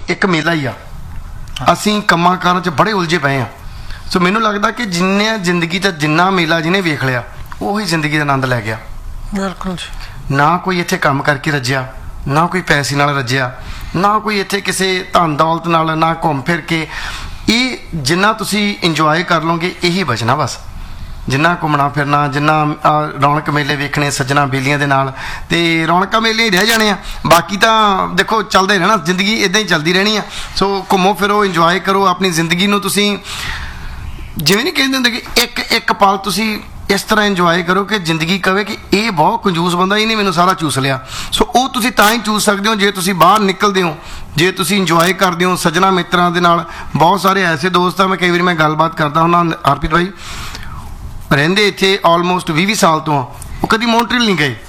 ਇੱਕ ਮੇਲਾ ਹੀ ਆ। ਅਸੀਂ ਕੰਮਾਂ ਕਾਰਾਂ 'ਚ ਬੜੇ ਉਲਝੇ ਪਏ ਹਾਂ। ਸੋ ਮੈਨੂੰ ਲੱਗਦਾ ਕਿ ਜਿੰਨੇ ਜ਼ਿੰਦਗੀ 'ਚ ਜਿੰਨਾ ਮੇਲਾ ਜਿਹਨੇ ਵੇਖ ਲਿਆ ਉਹੀ ਜ਼ਿੰਦਗੀ ਦਾ ਆਨੰਦ ਲੈ ਗਿਆ। ਬਿਲਕੁਲ ਜੀ। ਨਾ ਕੋਈ ਇੱਥੇ ਕੰਮ ਕਰਕੇ ਰੱਜਿਆ, ਨਾ ਕੋਈ ਪੈਸੇ ਨਾਲ ਰੱਜਿਆ, ਨਾ ਕੋਈ ਇੱਥੇ ਕਿਸੇ ਧਨ ਦੌਲਤ ਨਾਲ, ਨਾ ਘੁੰਮ ਫਿਰ ਕੇ। ਇਹ ਜਿੰਨਾ ਤੁਸੀਂ ਇੰਜੋਏ ਕਰ ਲਓਗੇ ਇਹੀ ਬਚਣਾ ਬਸ। ਜਿੰਨਾ ਘੁੰਮਣਾ ਫਿਰਨਾ, ਜਿੰਨਾ ਰੌਣਕ ਮੇਲੇ ਵੇਖਣੇ ਸੱਜਣਾ ਬੇਲੀਆਂ ਦੇ ਨਾਲ, ਤੇ ਰੌਣਕਾਂ ਮੇਲੇ ਹੀ ਰਹਿ ਜਾਣੇ ਆ। ਬਾਕੀ ਤਾਂ ਦੇਖੋ ਚੱਲਦੇ ਰਹਿਣਾ, ਜ਼ਿੰਦਗੀ ਇੱਦਾਂ ਹੀ ਚੱਲਦੀ ਰਹਿਣੀ ਆ। ਸੋ ਘੁੰਮੋ ਫਿਰੋ, ਇੰਜੋਏ ਕਰੋ ਆਪਣੀ ਜ਼ਿੰਦਗੀ ਨੂੰ। ਤੁਸੀਂ ਜਿਵੇਂ ਨਹੀਂ ਕਹਿੰਦੇ ਹੁੰਦੇ ਕਿ ਇੱਕ ਪਲ ਤੁਸੀਂ ਇਸ ਤਰ੍ਹਾਂ ਇੰਜੋਏ ਕਰੋ ਕਿ ਜ਼ਿੰਦਗੀ ਕਹੇ ਕਿ ਇਹ ਬਹੁਤ ਕੰਜੂਸ ਬੰਦਾ, ਇਹਨੇ ਮੈਨੂੰ ਸਾਰਾ ਚੂਸ ਲਿਆ। ਸੋ ਉਹ ਤੁਸੀਂ ਤਾਂ ਹੀ ਚੂਸ ਸਕਦੇ ਹੋ ਜੇ ਤੁਸੀਂ ਬਾਹਰ ਨਿਕਲਦੇ ਹੋ, ਜੇ ਤੁਸੀਂ ਇੰਜੋਏ ਕਰਦੇ ਹੋ ਸੱਜਣਾ ਮਿੱਤਰਾਂ ਦੇ ਨਾਲ। ਬਹੁਤ ਸਾਰੇ ਐਸੇ ਦੋਸਤ ਆ, ਮੈਂ ਕਈ ਵਾਰੀ ਮੈਂ ਗੱਲਬਾਤ ਕਰਦਾ ਹੁੰਦਾ, ਹਰਪ੍ਰੀਤ ਭਾਈ ਰਹਿੰਦੇ ਇੱਥੇ ਆਲਮੋਸਟ 20 ਸਾਲ ਤੋਂ ਆ, ਉਹ ਕਦੀ ਮੌਂਟਰੀਅਲ ਨਹੀਂ ਗਏ,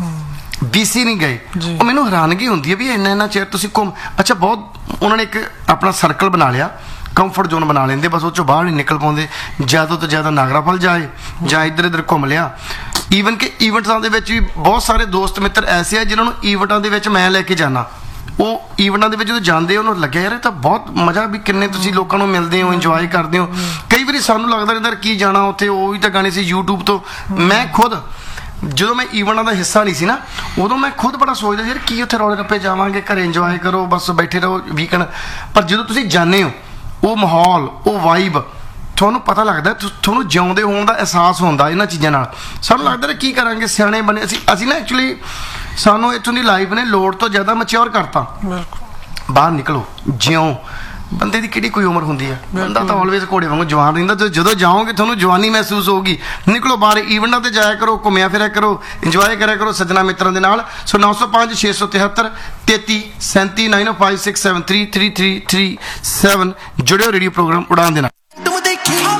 BC ਨਹੀਂ ਗਏ। ਉਹ ਮੈਨੂੰ ਹੈਰਾਨਗੀ ਹੁੰਦੀ ਹੈ ਵੀ ਇੰਨਾ ਚਿਰ ਤੁਸੀਂ ਘੁੰਮ। ਅੱਛਾ, ਬਹੁਤ ਉਹਨਾਂ ਨੇ ਇੱਕ ਆਪਣਾ ਸਰਕਲ ਬਣਾ ਲਿਆ, ਕੰਫਰਟ ਜ਼ੋਨ ਬਣਾ ਲੈਂਦੇ, ਬਸ ਉਹ 'ਚੋਂ ਬਾਹਰ ਨਹੀਂ ਨਿਕਲ ਪਾਉਂਦੇ। ਜ਼ਿਆਦਾ ਤੋਂ ਜ਼ਿਆਦਾ ਨਾਗਰਾ ਫਲ ਜਾਏ ਜਾਂ ਇੱਧਰ ਇੱਧਰ ਘੁੰਮ ਲਿਆ। ਈਵਨ ਕਿ ਈਵੈਂਟਾਂ ਦੇ ਵਿੱਚ ਵੀ ਬਹੁਤ ਸਾਰੇ ਦੋਸਤ ਮਿੱਤਰ ਐਸੇ ਆ ਜਿਨ੍ਹਾਂ ਨੂੰ ਈਵੈਂਟਾਂ ਦੇ ਵਿੱਚ ਮੈਂ ਲੈ ਕੇ ਜਾਣਾ। ਉਹ ਈਵੈਂਟਾਂ ਦੇ ਵਿੱਚ ਜਦੋਂ ਜਾਂਦੇ ਉਹਨੂੰ ਲੱਗਿਆ ਯਾਰ ਇਹ ਤਾਂ ਬਹੁਤ ਮਜ਼ਾ, ਵੀ ਕਿੰਨੇ ਤੁਸੀਂ ਲੋਕਾਂ ਨੂੰ ਮਿਲਦੇ ਹੋ, ਇੰਜੋਏ ਕਰਦੇ ਹੋ। ਕਈ ਵਾਰੀ ਸਾਨੂੰ ਲੱਗਦਾ ਰਹਿੰਦਾ ਕੀ ਜਾਣਾ ਉੱਥੇ, ਉਹ ਹੀ ਤਾਂ ਗਾਣੇ ਸੀ YouTube ਤੋਂ। ਮੈਂ ਖੁਦ ਜਦੋਂ ਮੈਂ ਈਵੈਂਟਾਂ ਦਾ ਹਿੱਸਾ ਨਹੀਂ ਸੀ ਨਾ, ਉਦੋਂ ਮੈਂ ਖੁਦ ਬੜਾ ਸੋਚਦਾ ਯਾਰ ਕੀ ਉੱਥੇ ਰੌਲੇ ਰੱਪੇ ਜਾਵਾਂਗੇ, ਘਰੇ ਇੰਜੋਏ ਕਰੋ, ਬਸ ਬੈਠੇ ਰਹੋ ਵੀਕਐਂਡ। ਪਰ ਜਦੋਂ ਤੁਸੀਂ ਜਾਂਦੇ ਹੋ ਉਹ ਮਾਹੌਲ, ਉਹ ਵਾਈਬ, ਤੁਹਾਨੂੰ ਪਤਾ ਲੱਗਦਾ, ਤੁਹਾਨੂੰ ਜਿਉਂਦੇ ਹੋਣ ਦਾ ਅਹਿਸਾਸ ਹੁੰਦਾ ਇਹਨਾਂ ਚੀਜ਼ਾਂ ਨਾਲ। ਸਾਨੂੰ ਲੱਗਦਾ ਕੀ ਕਰਾਂਗੇ, ਸਿਆਣੇ ਬਣੇ ਅਸੀਂ ਨਾ। ਐਕਚੁਅਲੀ ਸਾਨੂੰ ਇੱਥੋਂ ਦੀ ਲਾਈਫ ਨੇ ਲੋੜ ਤੋਂ ਜ਼ਿਆਦਾ ਮੈਚਿਓਰ ਕਰਤਾ। ਬਾਹਰ ਨਿਕਲੋ, ਜਿਉਂ। ਬੰਦੇ ਦੀ ਕਿਹੜੀ ਕੋਈ ਉਮਰ ਹੁੰਦੀ ਹੈ, ਬੰਦਾ ਤਾਂ ਆਲਵੇਜ਼ ਘੋੜੇ ਵਾਂਗੂ ਜਵਾਨ ਰਹਿੰਦਾ। ਜਦੋਂ ਜਾਓਗੇ ਤੁਹਾਨੂੰ ਜਵਾਨੀ ਮਹਿਸੂਸ ਹੋਊਗੀ। ਨਿਕਲੋ ਬਾਹਰ, ਈਵੈਂਟਾਂ ਤੇ ਜਾਇਆ ਕਰੋ, ਘੁੰਮਿਆ ਫਿਰਿਆ ਕਰੋ, ਇੰਜੋਏ ਕਰਿਆ ਕਰੋ ਸੱਜਣਾ ਮਿੱਤਰਾਂ ਦੇ ਨਾਲ। ਸੋ 905 673 33 37 9056733337 ਜੁੜਿਓ ਰੇਡੀਓ ਪ੍ਰੋਗਰਾਮ ਉਡਾਨ ਦੇ ਨਾਲ।